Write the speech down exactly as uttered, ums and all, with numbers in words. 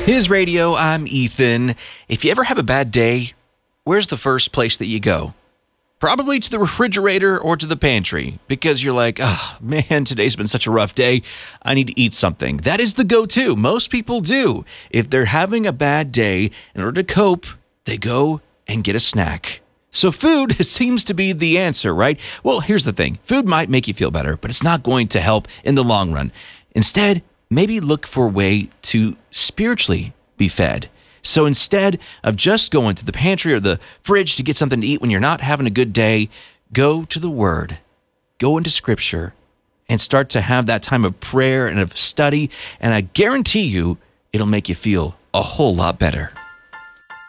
His Radio, I'm Ethan. If you ever have a bad day, where's the first place that you go? Probably to the refrigerator or to the pantry, because you're like, oh man, today's been such a rough day. I need to eat something. That is the go-to. Most people do. If they're having a bad day, in order to cope, they go and get a snack. So food seems to be the answer, right? Well, here's the thing. Food might make you feel better, but it's not going to help in the long run. Instead, maybe look for a way to spiritually be fed. So instead of just going to the pantry or the fridge to get something to eat when you're not having a good day, go to the Word, go into Scripture, and start to have that time of prayer and of study, and I guarantee you it'll make you feel a whole lot better.